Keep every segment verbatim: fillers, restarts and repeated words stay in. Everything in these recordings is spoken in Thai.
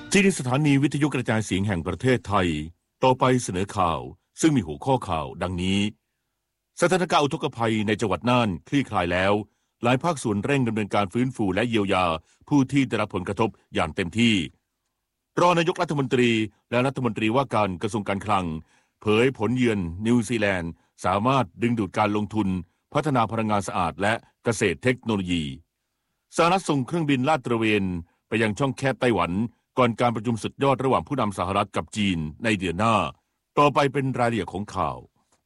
ที่นี่สถานีวิทยุกระจายเสียงแห่งประเทศไทยต่อไปเสนอข่าวซึ่งมีหัวข้อข่าวดังนี้สถานการณ์อุทกภัยในจังหวัดน่านคลี่คลายแล้วหลายภาคส่วนเร่งดำเนินการฟื้นฟูและเยียวยาผู้ที่ได้รับผลกระทบอย่างเต็มที่รองนายกรัฐมนตรีและรัฐมนตรีว่าการกระทรวงการคลังเผยผลเยือนนิวซีแลนด์สามารถดึงดูดการลงทุนพัฒนาพลังงานสะอาดและเกษตรเทคโนโลยีสหรัฐส่งเครื่องบินลาดตระเวนไปยังช่องแคบไต้หวันก่อนการประชุมสุดยอดระหว่างผู้นำสหรัฐกับจีนในเดือนหน้าต่อไปเป็นรายละเอียดของข่าว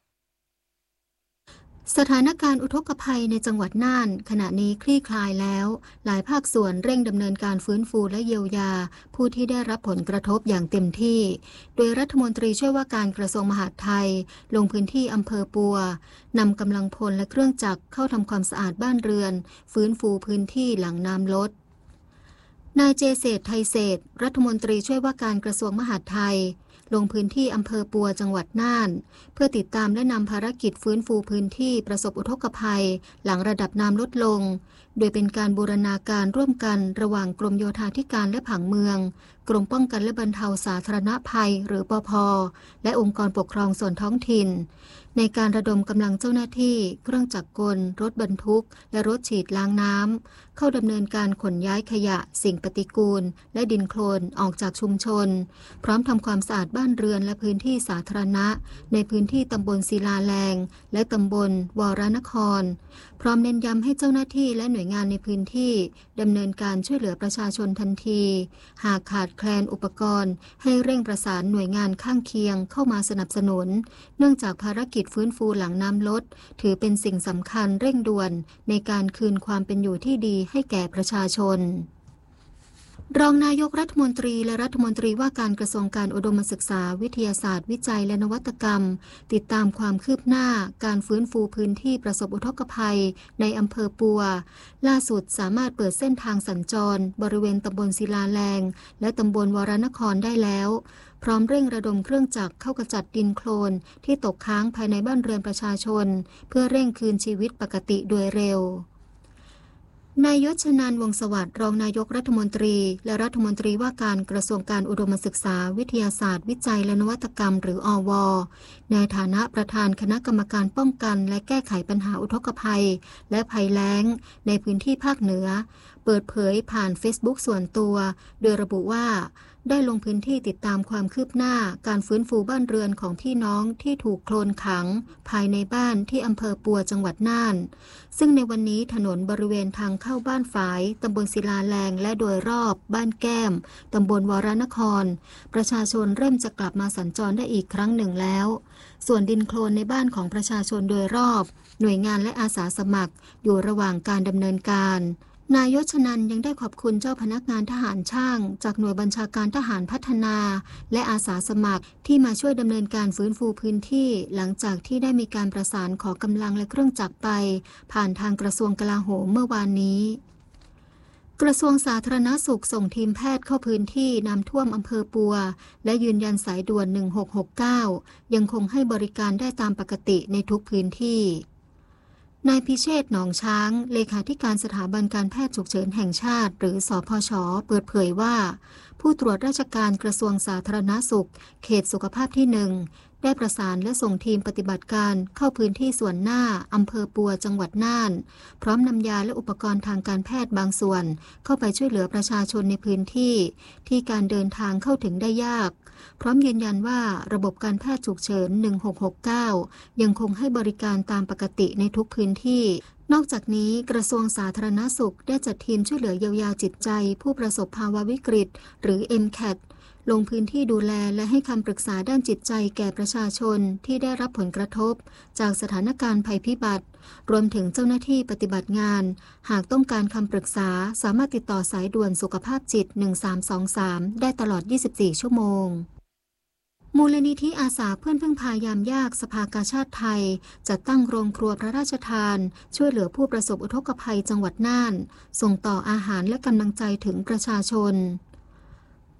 สถานการณ์อุทกภัยในจังหวัดน่านขณะนี้คลี่คลายแล้วหลายภาคส่วนเร่งดำเนินการฟื้นฟูและเยียวยาผู้ที่ได้รับผลกระทบอย่างเต็มที่โดยรัฐมนตรีช่วยว่าการกระทรวงมหาดไทยลงพื้นที่อำเภอปัวนำกำลังพลและเครื่องจักรเข้าทำความสะอาดบ้านเรือนฟื้นฟูพื้นที่หลังน้ำลดนายเจเศรษฐ์ไทยเศรษฐ์รัฐมนตรีช่วยว่าการกระทรวงมหาดไทยลงพื้นที่อำเภอปัวจังหวัดน่านเพื่อติดตามและนำภารกิจฟื้นฟูพื้นที่ประสบอุทกภัยหลังระดับน้ำลดลงโดยเป็นการบูรณาการร่วมกันระหว่างกรมโยธาธิการและผังเมืองกรมป้องกันและบรรเทาสาธารณภัยหรือปภ.และองค์กรปกครองส่วนท้องถิ่นในการระดมกำลังเจ้าหน้าที่เครื่องจักรกลรถบรรทุกและรถฉีดล้างน้ำเข้าดำเนินการขนย้ายขยะสิ่งปฏิกูลและดินโคลนออกจากชุมชนพร้อมทำความสะอาดบ้านเรือนและพื้นที่สาธารณะในพื้นที่ตำบลศิลาแรงและตำบลวรนครพร้อมเน้นย้ำให้เจ้าหน้าที่และหน่วยงานในพื้นที่ดำเนินการช่วยเหลือประชาชนทันทีหากขาดแคลนอุปกรณ์ให้เร่งประสานหน่วยงานข้างเคียงเข้ามาสนับสนุนเนื่องจากภารกิจฟื้นฟูหลังน้ำลดถือเป็นสิ่งสำคัญเร่งด่วนในการคืนความเป็นอยู่ที่ดีให้แก่ประชาชนรองนายกรัฐมนตรีและรัฐมนตรีว่าการกระทรวงการอุดมศึกษาวิทยาศาสตร์วิจัยและนวัตกรรมติดตามความคืบหน้าการฟื้นฟูพื้นที่ประสบอุทกภัยในอำเภอปัวล่าสุดสามารถเปิดเส้นทางสัญจรบริเวณตำบลศิลาแรงและตำบลวรนครได้แล้วพร้อมเร่งระดมเครื่องจักรเข้ากระจัดดินโคลนที่ตกค้างภายในบ้านเรือนประชาชนเพื่อเร่งคืนชีวิตปกติโดยเร็วนายยศชนันท์วงศ์สวัสดิ์รองนายกรัฐมนตรีและรัฐมนตรีว่าการกระทรวงการอุดมศึกษาวิทยาศาสตร์วิจัยและนวัตกรรมหรืออว.ในฐานะประธานคณะกรรมการป้องกันและแก้ไขปัญหาอุทกภัยและภัยแล้งในพื้นที่ภาคเหนือเปิดเผยผ่าน Facebook ส่วนตัวโดยระบุว่าได้ลงพื้นที่ติดตามความคืบหน้าการฟื้นฟูบ้านเรือนของพี่น้องที่ถูกโคลนขังภายในบ้านที่อำเภอปัวจังหวัดน่านซึ่งในวันนี้ถนนบริเวณทางเข้าบ้านฝายตำบลศิลาแรงและโดยรอบบ้านแก้มตำบลวรนครประชาชนเริ่มจะกลับมาสัญจรได้อีกครั้งหนึ่งแล้วส่วนดินโคลนในบ้านของประชาชนโดยรอบหน่วยงานและอาสาสมัครอยู่ระหว่างการดำเนินการนายยศชนันท์ยังได้ขอบคุณเจ้าพนักงานทหารช่างจากหน่วยบัญชาการทหารพัฒนาและอาสาสมัครที่มาช่วยดำเนินการฟื้นฟูพื้นที่หลังจากที่ได้มีการประสานขอกำลังและเครื่องจักรไปผ่านทางกระทรวงกลาโหมเมื่อวานนี้กระทรวงสาธารณสุขส่งทีมแพทย์เข้าพื้นที่น้ำท่วมอำเภอปัวและยืนยันสายด่วนหนึ่งหกหกเก้ายังคงให้บริการได้ตามปกติในทุกพื้นที่นายพิเชษฐ์หนองช้างเลขาธิการสถาบันการแพทย์ฉุกเฉินแห่งชาติหรือสพช.เปิดเผยว่าผู้ตรวจราชการกระทรวงสาธารณสุขเขตสุขภาพที่หนึ่งได้ประสานและส่งทีมปฏิบัติการเข้าพื้นที่ส่วนหน้าอำเภอปัวจังหวัดน่านพร้อมนำยาและอุปกรณ์ทางการแพทย์บางส่วนเข้าไปช่วยเหลือประชาชนในพื้นที่ที่การเดินทางเข้าถึงได้ยากพร้อมยืนยันว่าระบบการแพทย์ฉุกเฉินหนึ่งหกหกเก้ายังคงให้บริการตามปกติในทุกพื้นที่นอกจากนี้กระทรวงสาธารณสุขได้จัดทีมช่วยเหลือเยียวยาจิตใจผู้ประสบภาวะวิกฤตหรือ เอ็ม แคท ลงพื้นที่ดูแลและให้คำปรึกษาด้านจิตใจแก่ประชาชนที่ได้รับผลกระทบจากสถานการณ์ภัยพิบัติรวมถึงเจ้าหน้าที่ปฏิบัติงานหากต้องการคำปรึกษาสามารถติดต่อสายด่วนสุขภาพจิตหนึ่งสามสองสามได้ตลอดยี่สิบสี่ชั่วโมงมูลนิธิอาสาเพื่อนพึ่งพายามยากสภากาชาดไทยจัดตั้งโรงครัวพระราชทานช่วยเหลือผู้ประสบอุทกภัยจังหวัดน่านส่งต่ออาหารและกำลังใจถึงประชาชน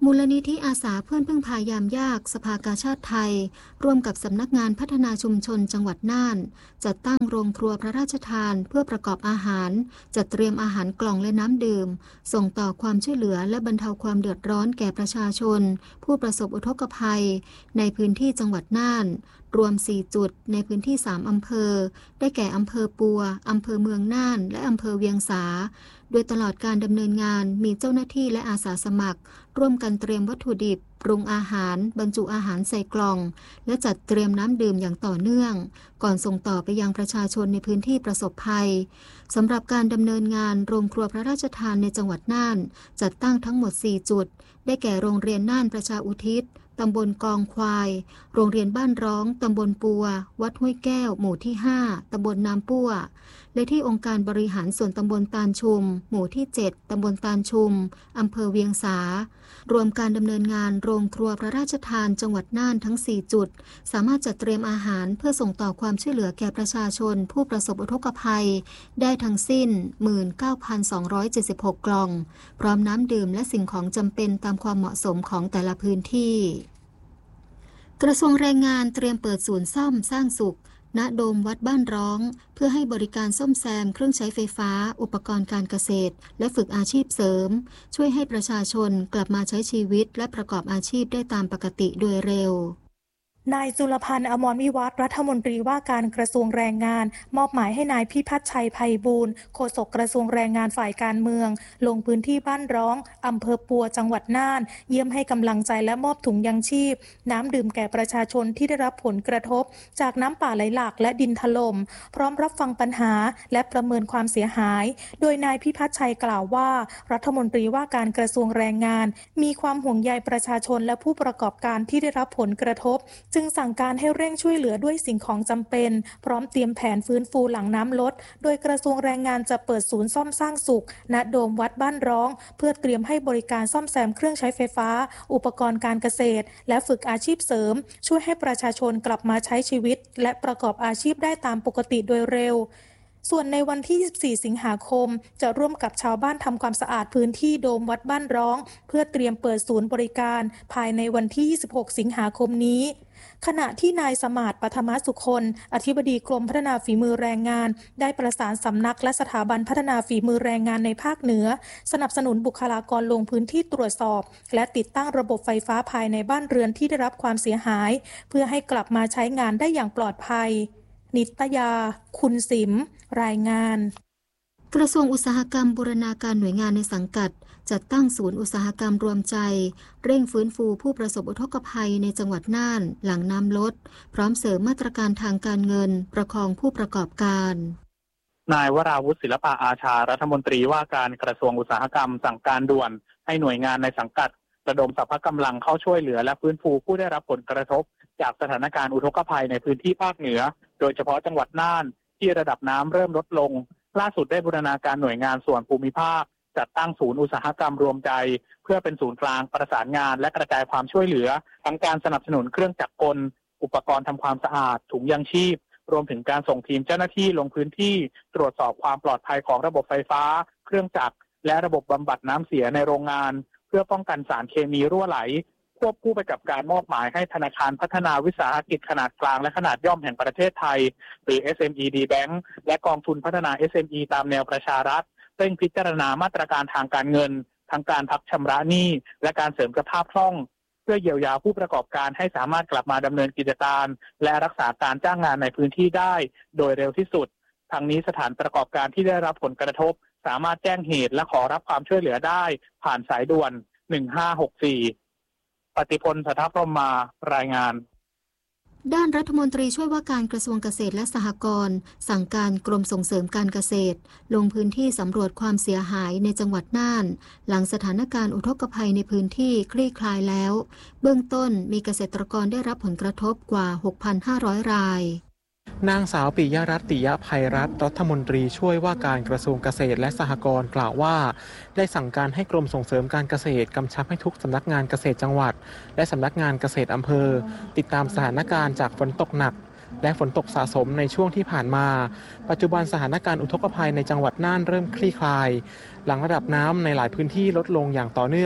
มูลนิธิอาสาเพื่อนพึ่งพายามยากสภากาชาดไทยร่วมกับสำนักงานพัฒนาชุมชนจังหวัดน่านจัดตั้งโรงครัวพระราชทานเพื่อประกอบอาหารจัดเตรียมอาหารกล่องและน้ำดื่มส่งต่อความช่วยเหลือและบรรเทาความเดือดร้อนแก่ประชาชนผู้ประสบอุทกภัยในพื้นที่จังหวัดน่านรวมสี่จุดในพื้นที่สามอำเภอได้แก่อำเภอปัวอำเภอเมืองน่านและอำเภอเวียงสาโดยตลอดการดำเนินงานมีเจ้าหน้าที่และอาสาสมัครร่วมกันเตรียมวัตถุดิบปรุงอาหารบรรจุอาหารใส่กล่องและจัดเตรียมน้ำดื่มอย่างต่อเนื่องก่อนส่งต่อไปยังประชาชนในพื้นที่ประสบภัยสำหรับการดำเนินงานโรงครัวพระราชทานในจังหวัดน่านจัดตั้งทั้งหมดสี่จุดได้แก่โรงเรียนน่านประชาอุทิศตำบลกองควายโรงเรียนบ้านร้องตำบลปัววัดห้วยแก้วหมู่ที่ห้าตำบลน้ำปั้วและที่องค์การบริหารส่วนตำบลตาลชุมหมู่ที่เจ็ดตำบลตาลชุมอำเภอเวียงสารวมการดำเนินงานโรงครัวพระราชทานจังหวัดน่านทั้งสี่จุดสามารถจัดเตรียมอาหารเพื่อส่งต่อความช่วยเหลือแก่ประชาชนผู้ประสบอุทกภัยได้ทั้งสิ้น หนึ่งหมื่นเก้าพันสองร้อยเจ็ดสิบหก กล่องพร้อมน้ำดื่มและสิ่งของจำเป็นตามความเหมาะสมของแต่ละพื้นที่กระทรวงแรงงานเตรียมเปิดศูนย์ซ่อมสร้างสุขณโดมวัดบ้านร้องเพื่อให้บริการซ่อมแซมเครื่องใช้ไฟฟ้าอุปกรณ์การเกษตรและฝึกอาชีพเสริมช่วยให้ประชาชนกลับมาใช้ชีวิตและประกอบอาชีพได้ตามปกติโดยเร็วนายจุลพันธ์อมรวิวัฒน์รัฐมนตรีว่าการกระทรวงแรงงานมอบหมายให้นายพิพัฒน์ชัยไพบูลย์โฆษกกระทรวงแรงงานฝ่ายการเมืองลงพื้นที่บ้านร้องอำเภอปัวจังหวัดน่านเยี่ยมให้กำลังใจและมอบถุงยังชีพน้ำดื่มแก่ประชาชนที่ได้รับผลกระทบจากน้ำป่าไหลหลากและดินถล่มพร้อมรับฟังปัญหาและประเมินความเสียหายโดยนายพิพัฒน์ชัยกล่าวว่ารัฐมนตรีว่าการกระทรวงแรงงานมีความห่วงใยประชาชนและผู้ประกอบการที่ได้รับผลกระทบจึงสั่งการให้เร่งช่วยเหลือด้วยสิ่งของจำเป็นพร้อมเตรียมแผนฟื้นฟูหลังน้ำลดโดยกระทรวงแรงงานจะเปิดศูนย์ซ่อมสร้างสุขณโดมวัดบ้านร้องเพื่อเตรียมให้บริการซ่อมแซมเครื่องใช้ไฟฟ้าอุปกรณ์การเกษตรและฝึกอาชีพเสริมช่วยให้ประชาชนกลับมาใช้ชีวิตและประกอบอาชีพได้ตามปกติโดยเร็วส่วนในวันที่ยี่สิบสี่สิงหาคมจะร่วมกับชาวบ้านทำความสะอาดพื้นที่โดมวัดบ้านร้องเพื่อเตรียมเปิดศูนย์บริการภายในวันที่ยี่สิบหกสิงหาคมนี้ขณะที่นายสมาร์ทปฐมสุคนอธิบดีกรมพัฒนาฝีมือแรงงานได้ประสานสำนักและสถาบันพัฒนาฝีมือแรงงานในภาคเหนือสนับสนุนบุคลากรลงพื้นที่ตรวจสอบและติดตั้งระบบไฟฟ้าภายในบ้านเรือนที่ได้รับความเสียหายเพื่อให้กลับมาใช้งานได้อย่างปลอดภัยนิตยาคุณสิมรายงานกระทรวงอุตสาหกรรมบูรณาการหน่วยงานในสังกัดจัดตั้งศูนย์อุตสาหกรรมรวมใจเร่งฟื้นฟูผู้ประสบอุทกภัยในจังหวัดน่านหลังน้ำลดพร้อมเสริมมาตรการทางการเงินประคองผู้ประกอบการนายวราวุฒิศิลปะอาชารัฐมนตรีว่าการกระทรวงอุตสาหกรรมสั่งการด่วนให้หน่วยงานในสังกัดระดมสรรพกำลังเข้าช่วยเหลือและฟื้นฟูผู้ได้รับผลกระทบจากสถานการณ์อุทกภัยในพื้นที่ภาคเหนือโดยเฉพาะจังหวัดน่านที่ระดับน้ำเริ่มลดลงล่าสุดได้บูรณาการหน่วยงานส่วนภูมิภาคจัดตั้งศูนย์อุตสาหกรรมรวมใจเพื่อเป็นศูนย์กลางประสานงานและกระจายความช่วยเหลือทั้งการสนับสนุนเครื่องจักรกลอุปกรณ์ทำความสะอาดถุงยังชีพรวมถึงการส่งทีมเจ้าหน้าที่ลงพื้นที่ตรวจสอบความปลอดภัยของระบบไฟฟ้าเครื่องจักรและระบบบำบัดน้ำเสียในโรงงานเพื่อป้องกันสารเคมีรั่วไหลควบคู่ไปกับการมอบหมายให้ธนาคารพัฒนาวิสาหกิจขนาดกลางและขนาดย่อมแห่งประเทศไทยหรือ เอส เอ็ม อี ดี Bank และกองทุนพัฒนา เอส เอ็ม อี ตามแนวประชารัฐเร่งพิจารณามาตรการทางการเงินทั้งการพักชำระหนี้และการเสริมสภาพคล่องเพื่อเยียวยาผู้ประกอบการให้สามารถกลับมาดำเนินกิจการและรักษาการจ้างงานในพื้นที่ได้โดยเร็วที่สุดทั้งนี้สถานประกอบการที่ได้รับผลกระทบสามารถแจ้งเหตุและขอรับความช่วยเหลือได้ผ่านสายด่วนหนึ่งห้าหกสี่ปฏิพล สัทธพรหมารายงานด้านรัฐมนตรีช่วยว่าการกระทรวงเกษตรและสหกรณ์สั่งการกรมส่งเสริมการเกษตรลงพื้นที่สำรวจความเสียหายในจังหวัดน่านหลังสถานการณ์อุทกภัยในพื้นที่คลี่คลายแล้วเบื้องต้นมีเกษตรกรได้รับผลกระทบกว่า หกพันห้าร้อย รายนางสาวปิยรัตน์ ติยภัยรัตน์รัฐมนตรีช่วยว่าการกระทรวงเกษตรและสหกรณ์กล่าวว่าได้สั่งการให้กรมส่งเสริมการเกษตรกำชับให้ทุกสำนักงานเกษตรจังหวัดและสำนักงานเกษตรอำเภอติดตามสถานการณ์จากฝนตกหนักและฝนตกสะสมในช่วงที่ผ่านมาปัจจุบันสถานการณ์อุทกภัยในจังหวัดน่านเริ่มคลี่คลายหลังระดับน้ำในหลายพื้นที่ลดลงอย่างต่อเนื่อง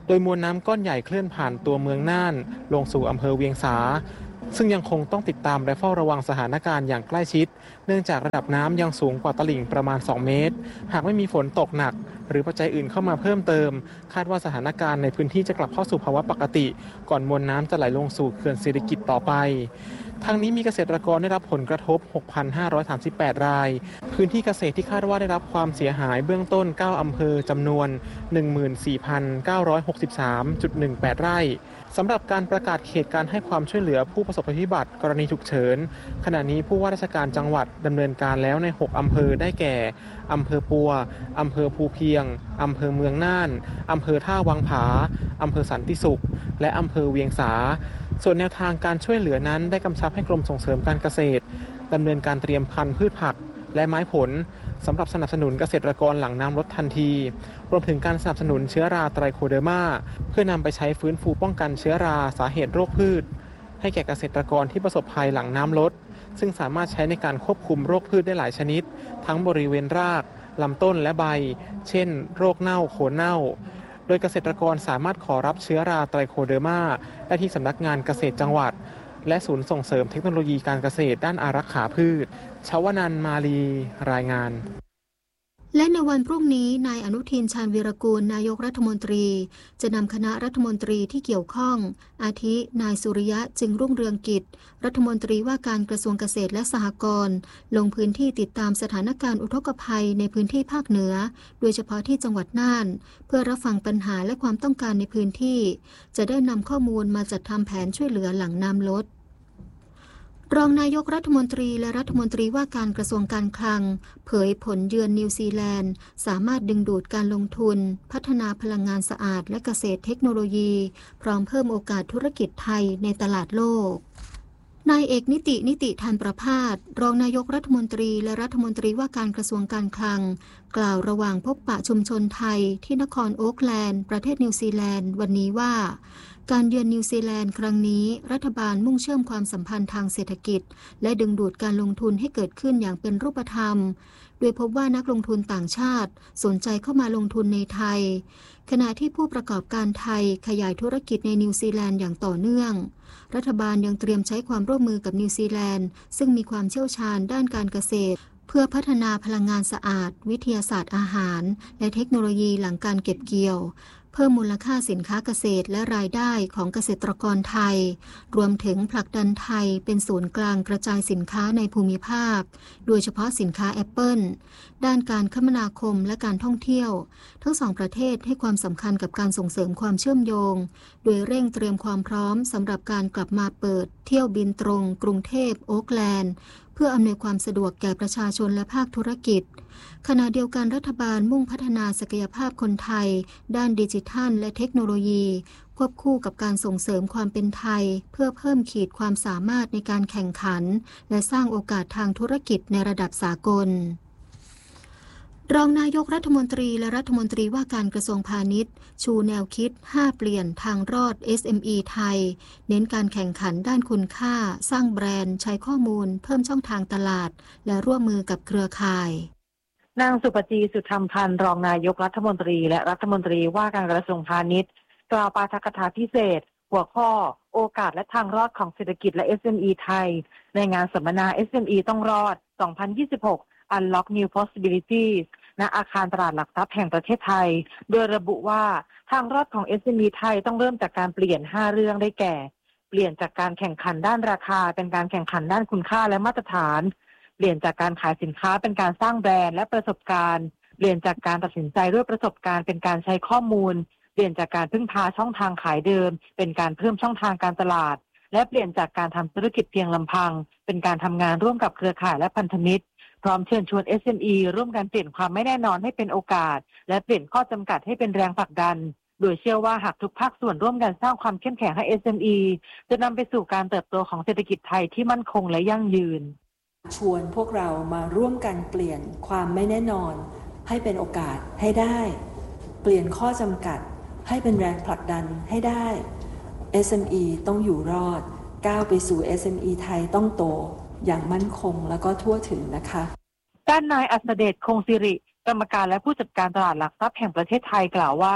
โดยมวลน้ำก้อนใหญ่เคลื่อนผ่านตัวเมืองน่านลงสู่อำเภอเวียงสาซึ่งยังคงต้องติดตามและเฝ้าระวังสถานการณ์อย่างใกล้ชิดเนื่องจากระดับน้ำยังสูงกว่าตลิ่งประมาณสองเมตรหากไม่มีฝนตกหนักหรือปัจจัยอื่นเข้ามาเพิ่มเติมคาดว่าสถานการณ์ในพื้นที่จะกลับเข้าสู่ภาวะปกติก่อนมวลน้ำจะไหลลงสู่เขื่อนสิริกิติ์ต่อไปทางนี้มีเกษตรกรได้รับผลกระทบ หกพันห้าร้อยสามสิบแปด รายพื้นที่เกษตรที่คาดว่าได้รับความเสียหายเบื้องต้นเก้าอำเภอจำนวน หนึ่งหมื่นสี่พันเก้าร้อยหกสิบสามจุดหนึ่งแปด ไร่สำหรับการประกาศเขตการให้ความช่วยเหลือผู้ประสบภัยพิบัติกรณีฉุกเฉินขณะนี้ผู้ว่าราชการจังหวัดดำเนินการแล้วในหกอำเภอได้แก่อำเภอปัวอำเภอภูเพียงอำเภอเมืองน่านอำเภอท่าวังผาอำเภอสันติสุขและอำเภอเวียงสาส่วนแนวทางการช่วยเหลือนั้นได้กำชับให้กรมส่งเสริมการเกษตรดำเนินการเตรียมพันธุ์พืชผักและไม้ผลสำหรับสนับสนุนเกษตรกรหลังน้ำลดทันทีรวมถึงการสนับสนุนเชื้อราไตรโคเดอร์มาเพื่อนำไปใช้ฟื้นฟูป้องกันเชื้อราสาเหตุโรคพืชให้แก่เกษตรกรที่ประสบภัยหลังน้ำลดซึ่งสามารถใช้ในการควบคุมโรคพืชได้หลายชนิดทั้งบริเวณรากลำต้นและใบเช่นโรคเน่าโคนเน่าโดยเกษตรกรสามารถขอรับเชื้อราไตรโคเดอร์มาได้ที่สำนักงานเกษตรจังหวัดและศูนย์ส่งเสริมเทคโนโลยีการเกษตรด้านอารักขาพืชชวนันท์มาลีรายงานและในวันพรุ่งนี้นายอนุทินชาญวีรกูลนายกรัฐมนตรีจะนำคณะรัฐมนตรีที่เกี่ยวข้องอาทินายสุริยะจึงรุ่งเรืองกิจรัฐมนตรีว่าการกระทรวงเกษตรและสหกรณ์ลงพื้นที่ติดตามสถานการณ์อุทกภัยในพื้นที่ภาคเหนือโดยเฉพาะที่จังหวัดน่านเพื่อรับฟังปัญหาและความต้องการในพื้นที่จะได้นำข้อมูลมาจัดทำแผนช่วยเหลือหลังน้ำลดรองนายกรัฐมนตรีและรัฐมนตรีว่าการกระทรวงการคลังเผยผลเยือนนิวซีแลนด์สามารถดึงดูดการลงทุนพัฒนาพลังงานสะอาดและเกษตรเทคโนโลยีพร้อมเพิ่มโอกาสธุรกิจไทยในตลาดโลกนายเอกนิตินิติธันประภาสรองนายกรัฐมนตรีและรัฐมนตรีว่าการกระทรวงการคลังกล่าวระหว่างพบปะชุมชนไทยที่นครโอ๊คแลนด์ประเทศนิวซีแลนด์วันนี้ว่าการเยือนนิวซีแลนด์ครั้งนี้รัฐบาลมุ่งเชื่อมความสัมพันธ์ทางเศรษฐกิจและดึงดูดการลงทุนให้เกิดขึ้นอย่างเป็นรูปธรรมโดยพบว่านักลงทุนต่างชาติสนใจเข้ามาลงทุนในไทยขณะที่ผู้ประกอบการไทยขยายธุรกิจในนิวซีแลนด์อย่างต่อเนื่องรัฐบาลยังเตรียมใช้ความร่วมมือกับนิวซีแลนด์ซึ่งมีความเชี่ยวชาญด้านการเกษตรเพื่อพัฒนาพลังงานสะอาดวิทยาศาสตร์อาหารและเทคโนโลยีหลังการเก็บเกี่ยวเพิ่มมูลค่าสินค้าเกษตรและรายได้ของเกษตรกรไทยรวมถึงผลักดันไทยเป็นศูนย์กลางกระจายสินค้าในภูมิภาคโดยเฉพาะสินค้าแอปเปิลด้านการคมนาคมและการท่องเที่ยวทั้งสองประเทศให้ความสำคัญกับการส่งเสริมความเชื่อมโยงโดยเร่งเตรียมความพร้อมสำหรับการกลับมาเปิดเที่ยวบินตรงกรุงเทพโอ๊คแลนด์เพื่ออำนวยความสะดวกแก่ประชาชนและภาคธุรกิจขณะเดียวกันรัฐบาลมุ่งพัฒนาศักยภาพคนไทยด้านดิจิทัลและเทคโนโลยีควบคู่กับการส่งเสริมความเป็นไทยเพื่อเพิ่มขีดความสามารถในการแข่งขันและสร้างโอกาสทางธุรกิจในระดับสากลรองนายกรัฐมนตรีและรัฐมนตรีว่าการกระทรวงพาณิชย์ชูแนวคิดห้าเปลี่ยนทางรอด เอส เอ็ม อี ไทยเน้นการแข่งขันด้านคุณค่าสร้างแบรนด์ใช้ข้อมูลเพิ่มช่องทางตลาดและร่วมมือกับเครือข่ายนางสุปจีสุธรรมพันธ์รองนายกรัฐมนตรีและรัฐมนตรีว่าการกระทรวงพาณิชย์กล่าวปาฐกถาพิเศษหัวข้อโอกาสและทางรอดของเศรษฐกิจและ เอส เอ็ม อี ไทยในงานสัมมนา เอส เอ็ม อี ต้องรอด สองพันยี่สิบหก Unlock New Possibilities ณ อาคารตลาดหลักทรัพย์แห่งประเทศไทยโดยระบุว่าทางรอดของ เอส เอ็ม อี ไทยต้องเริ่มจากการเปลี่ยนห้าเรื่องได้แก่เปลี่ยนจากการแข่งขันด้านราคาเป็นการแข่งขันด้านคุณค่าและมาตรฐานเปลี่ยนจากการขายสินค้าเป็นการสร้างแบรนด์และประสบการณ์เปลี่ยนจากการตัดสินใจด้วยประสบการณ์เป็นการใช้ข้อมูลเปลี่ยนจากการพึ่งพาช่องทางขายเดิมเป็นการเพิ่มช่องทางการตลาดและเปลี่ยนจากการทำธุรกิจเพียงลำพังเป็นการทำงานร่วมกับเครือข่ายและพันธมิตรพร้อมเชิญชวน เอส เอ็ม อี ร่วมกันเปลี่ยนความไม่แน่นอนให้เป็นโอกาสและเปลี่ยนข้อจำกัดให้เป็นแรงผลักดันโดยเชื่อว่าหากทุกภาคส่วนร่วมกันสร้างความเข้มแข็งให้ เอส เอ็ม อี จะนำไปสู่การเติบโตของเศรษฐกิจไทยที่มั่นคงและยั่งยืนชวนพวกเรามาร่วมกันเปลี่ยนความไม่แน่นอนให้เป็นโอกาสให้ได้เปลี่ยนข้อจำกัดให้เป็นแรงผลักดันให้ได้ เอส เอ็ม อี ต้องอยู่รอดก้าวไปสู่ เอส เอ็ม อี ไทยต้องโตอย่างมั่นคงแล้วก็ทั่วถึงนะคะด้านนายอัศเดชคงสิริกรรมการและผู้จัดการตลาดหลักทรัพย์แห่งประเทศไทยกล่าวว่า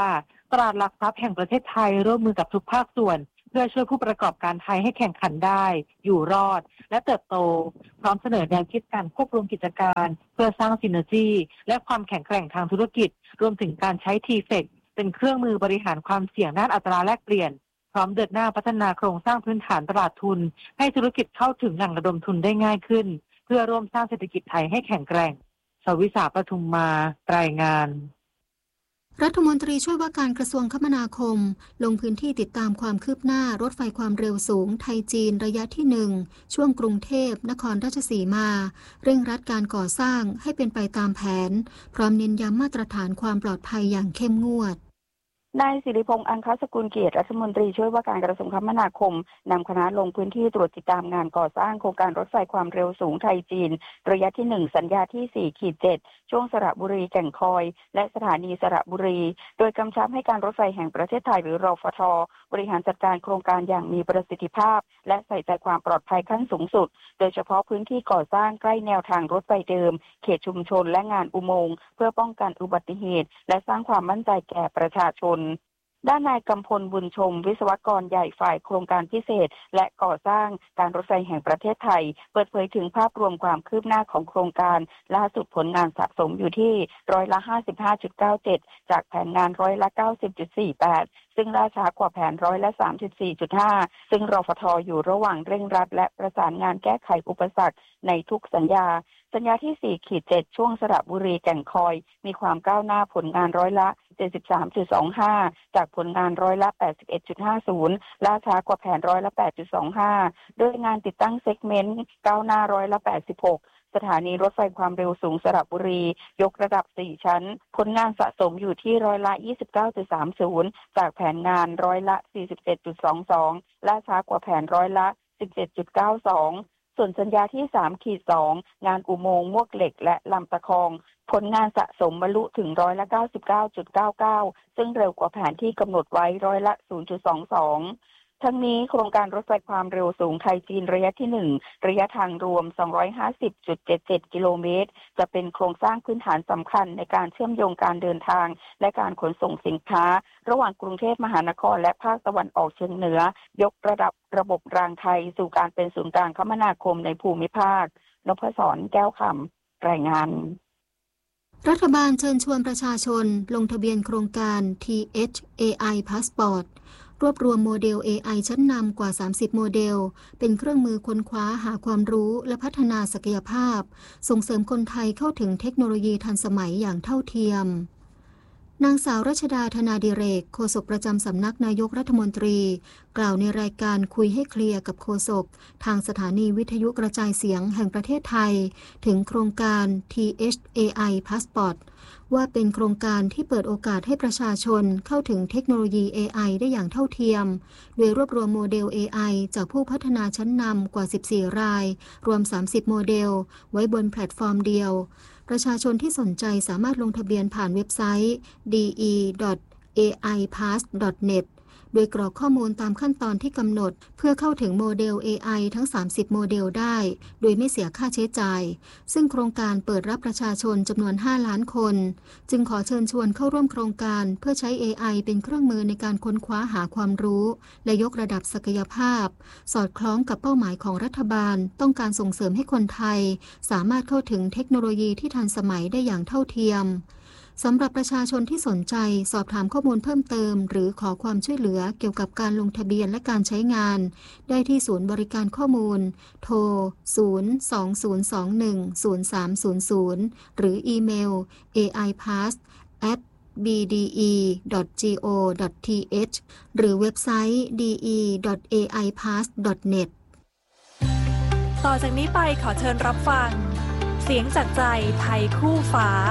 ตลาดหลักทรัพย์แห่งประเทศไทยร่วมมือกับทุกภาคส่วนเพื่อช่วยผู้ประกอบการไทยให้แข่งขันได้อยู่รอดและเติบโตพร้อมเสนอแนวคิดการควบรวมกิจการเพื่อสร้างซินเนอร์จีและความแข็งแกร่งทางธุรกิจรวมถึงการใช้ ที เฟ อี ซี เป็นเครื่องมือบริหารความเสี่ยงด้านอัตราแลกเปลี่ยนพร้อมเดินหน้าพัฒนาโครงสร้างพื้นฐานตลาดทุนให้ธุรกิจเข้าถึงแหล่งระดมทุนได้ง่ายขึ้นเพื่อร่วมสร้างเศรษฐกิจไทยให้แข็งแกร่งสวิษาปทุมมารายงานรัฐมนตรีช่วยว่าการกระทรวงคมนาคมลงพื้นที่ติดตามความคืบหน้ารถไฟความเร็วสูงไทยจีนระยะที่หนึ่งช่วงกรุงเทพนครราชสีมาเร่งรัดการก่อสร้างให้เป็นไปตามแผนพร้อมเน้นย้ำมาตรฐานความปลอดภัยอย่างเข้มงวดนายสิริพงษ์อังคสกุลเกียรติรัฐมนตรีช่วยว่าการกระทรวงคมนาคมนำคณะลงพื้นที่ตรวจติดตามงานก่อสร้างโครงการรถไฟความเร็วสูงไทยจีนระยะที่หนึ่งสัญญาที่ สี่ เจ็ด ช่วงสระบุรีแก่งคอยและสถานีสระบุรีโดยกำชับให้การรถไฟแห่งประเทศไทยหรือรฟท.บริหารจัดการโครงการอย่างมีประสิทธิภาพและใส่ใจความปลอดภัยขั้นสูงสุดโดยเฉพาะพื้นที่ก่อสร้างใกล้แนวทางรถไฟเดิมเขตชุมชนและงานอุโมงค์เพื่อป้องกันอุบัติเหตุและสร้างความมั่นใจแก่ประชาชนด้านนายกำพลบุญชมวิศวกรใหญ่ฝ่ายโครงการพิเศษและก่อสร้างการรถไฟแห่งประเทศไทยเปิดเผยถึงภาพรวมความคืบหน้าของโครงการล่าสุดผลงานสะสมอยู่ที่ร้อยละ ห้าสิบห้าจุดเก้าเจ็ด จากแผนงานร้อยละ เก้าสิบจุดสี่แปด ซึ่งล่าช้ากว่าแผนร้อยละ สามสิบสี่จุดห้า ซึ่งรฟท.อยู่ระหว่างเร่งรัดและประสานงานแก้ไขอุปสรรคในทุกสัญญาสัญญาที่ สี่ เจ็ด ช่วงสระบุรีแก่งคอยมีความก้าวหน้าผลงานร้อยละ เจ็ดสิบสามจุดสองห้า จากผลงานร้อยละ แปดสิบเอ็ดจุดห้าศูนย์ ล่าช้ากว่าแผนร้อยละ แปดจุดสองห้า โดยงานติดตั้งเซกเมนต์ก้าวหน้าร้อยละ แปดสิบหก สถานีรถไฟความเร็วสูงสระบุรียกระดับ สี่ ชั้นผลงานสะสมอยู่ที่ร้อยละ ยี่สิบเก้าจุดสามศูนย์ จากแผนงานร้อยละ สี่สิบเจ็ดจุดสองสอง ล่าช้ากว่าแผนร้อยละ สิบเจ็ดจุดเก้าสองส่วนสัญญาที่ สาม สอง งานอุโมงค์มวกเหล็กและลำตะคองผลงานสะสมบรรลุถึงร้อยละ เก้าสิบเก้าจุดเก้าเก้า ซึ่งเร็วกว่าแผนที่กำหนดไว้ร้อยละ ศูนย์จุดสองสอง ทั้งนี้โครงการรถไฟความเร็วสูงไทยจีนระยะที่หนึ่งระยะทางรวม สองร้อยห้าสิบจุดเจ็ดเจ็ด กิโลเมตรจะเป็นโครงสร้างพื้นฐานสำคัญในการเชื่อมโยงการเดินทางและการขนส่งสินค้าระหว่างกรุงเทพมหานครและภาคตะวันออกเฉียงเหนือยกระดับระบบรางไทยสู่การเป็นศูนย์กลางคมนาคมในภูมิภาคนพศรแก้วคำรายงานรัฐบาลเชิญชวนประชาชนลงทะเบียนโครงการ ที เอช เอ ไอ Passport รวบรวมโมเดล เอ ไอ ชั้นนำกว่า สามสิบ โมเดลเป็นเครื่องมือค้นคว้าหาความรู้และพัฒนาศักยภาพส่งเสริมคนไทยเข้าถึงเทคโนโลยีทันสมัยอย่างเท่าเทียมนางสาวรัชดาธนาดิเรกโฆษกประจำสำนักนายกรัฐมนตรีกล่าวในรายการคุยให้เคลียร์กับโฆษกทางสถานีวิทยุกระจายเสียงแห่งประเทศไทยถึงโครงการ ที เอช เอ ไอ Passport ว่าเป็นโครงการที่เปิดโอกาสให้ประชาชนเข้าถึงเทคโนโลยี เอ ไอ ได้อย่างเท่าเทียมโดยรวบรวมโมเดล เอ ไอ จากผู้พัฒนาชั้นนำกว่าสิบสี่รายรวมสามสิบโมเดลไว้บนแพลตฟอร์มเดียวประชาชนที่สนใจสามารถลงทะเบียนผ่านเว็บไซต์ ดี อี ดอท เอ ไอ พาส ดอท เน็ต โดยกรอกข้อมูลตามขั้นตอนที่กำหนดเพื่อเข้าถึงโมเดล เอ ไอ ทั้งสามสิบโมเดลได้โดยไม่เสียค่าใช้จ่ายซึ่งโครงการเปิดรับประชาชนจำนวนห้าล้านคนจึงขอเชิญชวนเข้าร่วมโครงการเพื่อใช้ เอ ไอ เป็นเครื่องมือในการค้นคว้าหาความรู้และยกระดับศักยภาพสอดคล้องกับเป้าหมายของรัฐบาลต้องการส่งเสริมให้คนไทยสามารถเข้าถึงเทคโนโลยีที่ทันสมัยได้อย่างเท่าเทียมสำหรับประชาชนที่สนใจสอบถามข้อมูลเพิ่มเติมหรือขอความช่วยเหลือเกี่ยวกับการลงทะเบียนและการใช้งานได้ที่ศูนย์บริการข้อมูลโทรศูนย์ สอง ศูนย์ สอง หนึ่ง ศูนย์ สาม ศูนย์ ศูนย์หรืออีเมล เอ ไอ พาส แอท บี ดี อี ดอท จี โอ ดอท ที เอช หรือเว็บไซต์ ดี อี ดอท เอ ไอ พาส ดอท เน็ตต่อจากนี้ไปขอเชิญรับฟังเสียงจากใจไทยคู่ฟ้า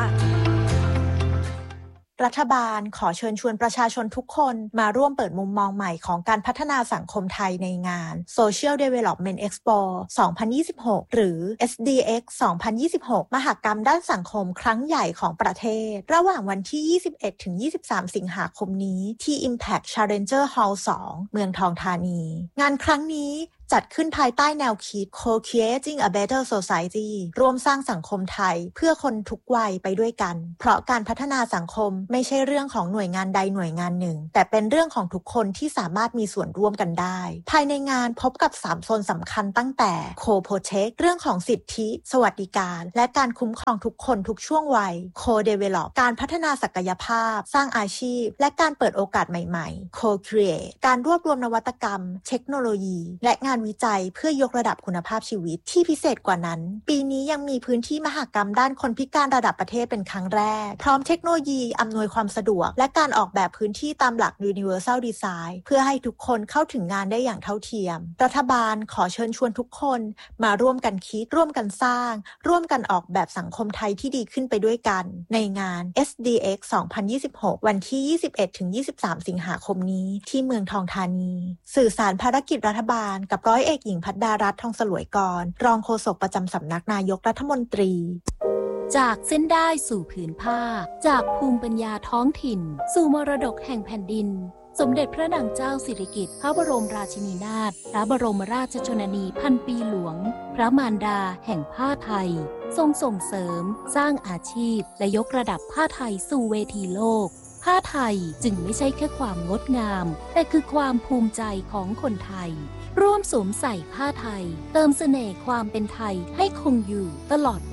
รัฐบาลขอเชิญชวนประชาชนทุกคนมาร่วมเปิดมุมมองใหม่ของการพัฒนาสังคมไทยในงาน Social Development Expo สองพันยี่สิบหก หรือ เอส ดี เอ็กซ์ สองพันยี่สิบหก มหกรรมด้านสังคมครั้งใหญ่ของประเทศระหว่างวันที่ ยี่สิบเอ็ดถึงยี่สิบสาม สิงหาคมนี้ที่ Impact Challenger Hall สอง เมืองทองธานีงานครั้งนี้จัดขึ้นภายใต้แนวคิด Co-creating a better society ร่วมสร้างสังคมไทยเพื่อคนทุกวัยไปด้วยกันเพราะการพัฒนาสังคมไม่ใช่เรื่องของหน่วยงานใดหน่วยงานหนึ่งแต่เป็นเรื่องของทุกคนที่สามารถมีส่วนร่วมกันได้ภายในงานพบกับสามโซนสำคัญตั้งแต่ Co-protect เรื่องของสิทธิสวัสดิการและการคุ้มครองทุกคนทุกช่วงวัย Co-develop การพัฒนาศักยภาพสร้างอาชีพและการเปิดโอกาสใหม่ๆ Co-create การรวบรวมนวัตกรรมเทคโนโลยีและงานวิจัยเพื่อยกระดับคุณภาพชีวิตที่พิเศษกว่านั้นปีนี้ยังมีพื้นที่มหกรรมด้านคนพิการระดับประเทศเป็นครั้งแรกพร้อมเทคโนโลยีอำนวยความสะดวกและการออกแบบพื้นที่ตามหลัก Universal Design เพื่อให้ทุกคนเข้าถึงงานได้อย่างเท่าเทียมรัฐบาลขอเชิญชวนทุกคนมาร่วมกันคิดร่วมกันสร้างร่วมกันออกแบบสังคมไทยที่ดีขึ้นไปด้วยกันในงาน เอส ดี เอ็กซ์ สองพันยี่สิบหก วันที่ ยี่สิบเอ็ดถึงยี่สิบสาม สิงหาคมนี้ที่เมืองทองธานีสื่อสารภารกิจรัฐบาลกับร้อยเอกหญิงภัทรดารัตน์ทองสลวยกรรองโฆษกประจำสำนักนายกรัฐมนตรีจากเส้นได้สู่ผืนผ้าจากภูมิปัญญาท้องถิ่นสู่มรดกแห่งแผ่นดินสมเด็จพระนางเจ้าสิริกิติ์พระบรมราชินีนาถพระบรมราชชนนีพันปีหลวงพระมารดาแห่งผ้าไทยทรงส่งเสริมสร้างอาชีพและยกระดับผ้าไทยสู่เวทีโลกผ้าไทยจึงไม่ใช่แค่ความงดงามแต่คือความภูมิใจของคนไทยร่วมสวมใส่ผ้าไทยเติมเสน่ห์ความเป็นไทยให้คงอยู่ตลอดไป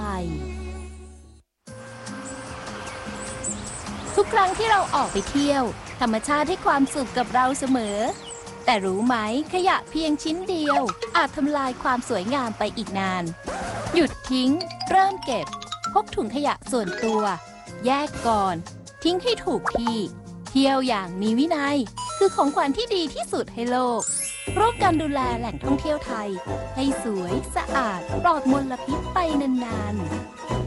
ทุกครั้งที่เราออกไปเที่ยวธรรมชาติให้ความสุขกับเราเสมอแต่รู้ไหมขยะเพียงชิ้นเดียวอาจทำลายความสวยงามไปอีกนานหยุดทิ้งเริ่มเก็บพกถุงขยะส่วนตัวแยกก่อนทิ้งให้ถูกที่เที่ยวอย่างมีวินัยคือของขวัญที่ดีที่สุดให้โลกร่วมกันดูแลแหล่งท่องเที่ยวไทยให้สวยสะอาดปลอดมลพิษไปนานๆ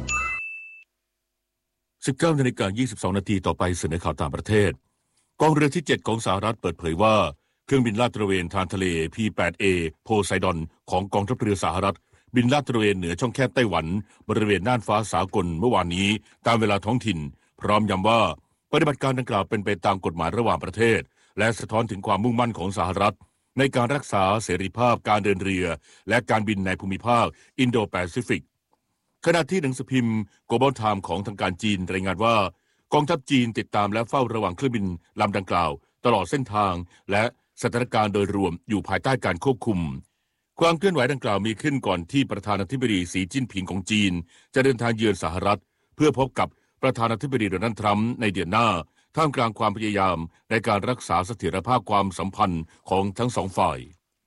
สิบเก้านาฬิกายี่สิบสองนาทีต่อไปเสนอข่าวต่างประเทศกองเรือที่เจ็ดของสหรัฐเปิดเผยว่าเครื่องบินลาดตระเวนทางทะเล พี แปด เอ โพไซดอนของกองทัพเรือสหรัฐบินลาดตระเวนเหนือช่องแคบไต้หวันบริเวณน่านฟ้าสากลเมื่อวานนี้ตามเวลาท้องถิ่นพร้อมย้ำว่าปฏิบัติการดังกล่าวเป็นไปตามกฎหมายระหว่างประเทศและสะท้อนถึงความมุ่งมั่นของสหรัฐในการรักษาเสรีภาพการเดินเรือและการบินในภูมิภาคอินโดแปซิฟิกขณะที่หนังสือพิมพ์ Global Times ของทางการจีนรายงานว่ากองทัพจีนติดตามและเฝ้าระวังเครื่องบินลำดังกล่าวตลอดเส้นทางและสถานการณ์โดยรวมอยู่ภายใต้การควบคุมความเคลื่อนไหวดังกล่าวมีขึ้นก่อนที่ประธานาธิบดีสีจิ้นผิงของจีนจะเดินทางเยือนสหรัฐเพื่อพบกับประธานาธิบดีโดนัลด์ทรัมป์ในเดือนหน้าท่ามกลางความพยายามในการรักษาเสถียรภาพความสัมพันธ์ของทั้งสองฝ่าย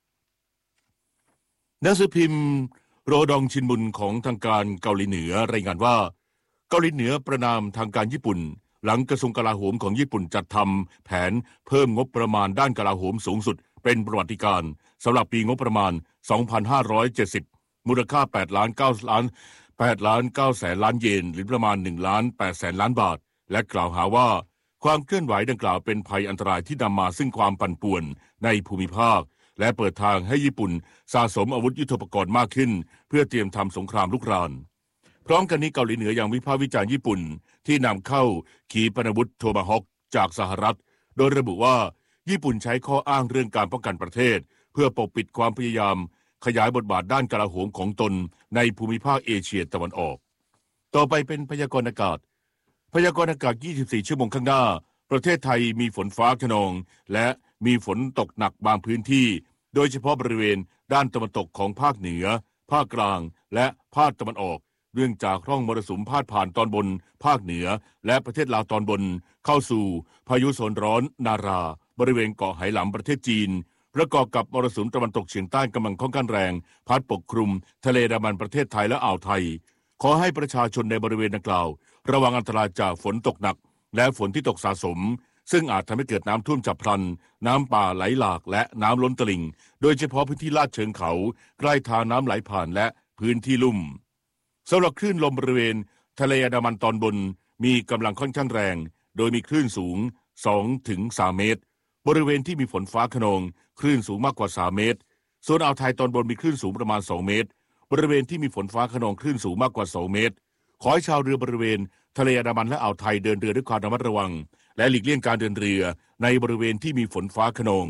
หนังสือพิมพ์โรดองชินบุนของทางการเกาหลีเหนือรายงานว่าเกาหลีเหนือประณามทางการญี่ปุ่นหลังกระทรวงกลาโหมของญี่ปุ่นจัดทำแผนเพิ่มงบประมาณด้านกลาโหมสูงสุดเป็นประวัติการสำหรับปีงบประมาณ สองพันห้าร้อยเจ็ดสิบ มูลค่า แปดล้านเก้าล้าน แปดล้านเก้าแสนล้านเยนหรือประมาณ หนึ่งล้านแปดแสนล้านบาทและกล่าวหาว่าความเคลื่อนไหวดังกล่าวเป็นภัยอันตรายที่นำมาซึ่งความปั่นป่วนในภูมิภาคและเปิดทางให้ญี่ปุ่นสะสมอาวุธยุทโธปกรณ์มากขึ้นเพื่อเตรียมทำสงครามลุกรานพร้อมกันนี้เกาหลีเหนือยังวิพากษ์วิจารณ์ญี่ปุ่นที่นำเข้าขีปนาวุธโทมาฮอคจากสหรัฐโดยระบุว่าญี่ปุ่นใช้ข้ออ้างเรื่องการป้องกันประเทศเพื่อปกปิดความพยายามขยายบทบาทด้านกลาโหมของตนในภูมิภาคเอเชียตะวันออกต่อไปเป็นพยากรณ์อากาศพยากรณ์อากาศยี่สิบสี่ชั่วโมงข้างหน้าประเทศไทยมีฝนฟ้าคะนองและมีฝนตกหนักบางพื้นที่โดยเฉพาะบริเวณด้านตะวันตกของภาคเหนือภาคกลางและภาคตะวันออกเนื่องจากร่องมรสุมพาดผ่านตอนบนภาคเหนือและประเทศลาวตอนบนเข้าสู่พายุโซนร้อนนาราบริเวณเกาะไหหลำประเทศจีนประกอบกับมรสุมตะวันตกเฉียงใต้กำลังค่อนข้างแรงพัดปกคลุมทะเลอันดามันประเทศไทยและอ่าวไทยขอให้ประชาชนในบริเวณดังกล่าวระวังอันตรายจากฝนตกหนักและฝนที่ตกสะสมซึ่งอาจทำให้เกิดน้ำท่วมฉับพลันน้ำป่าไหลหลากและน้ำล้นตลิ่งโดยเฉพาะพื้นที่ลาดเชิงเขาใกล้ทางน้ำไหลผ่านและพื้นที่ลุ่มสำหรับคลื่นลมบริเวณทะเลอันดามันตอนบนมีกำลังค่อนข้างแรงโดยมีคลื่นสูง สองถึงสาม เมตรบริเวณที่มีฝนฟ้าคะนองคลื่นสูงมากกว่าสามเมตรส่วนอ่าวไทยตอนบนมีคลื่นสูงประมาณสองเมตรบริเวณที่มีฝนฟ้าคะนองคลื่นสูงมากกว่าสองเมตรขอให้ชาวเรือบริเวณทะเลอันดามันและอ่าวไทยเดินเรือด้วยความระมัดระวังและหลีกเลี่ยงการเดินเรือในบริเวณที่มีฝนฟ้าคะนอง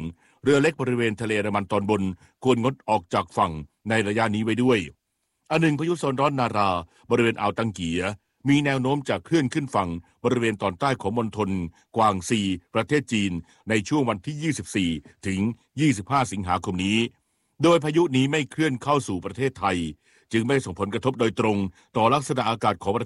เรือเล็กบริเวณทะเลอันดามันตอนบนควรงดออกจากฝั่งในระยะนี้ไว้ด้วยอันหนึ่งพายุโซนร้อนนาราบริเวณอ่าวตังเกียมีแนวโน้มจะเคลื่อนขึ้นฝั่งบริเวณตอนใต้ของมณฑลกวางซีประเทศจีนในช่วงวันที่ยี่สิบสี่ถึงยี่สิบห้าสิงหาคมนี้โดยพายุนี้ไม่เคลื่อนเข้าสู่ประเทศไทยจึงไม่ส่งผลกระทบโดยตรงต่อลักษณะอากาศของ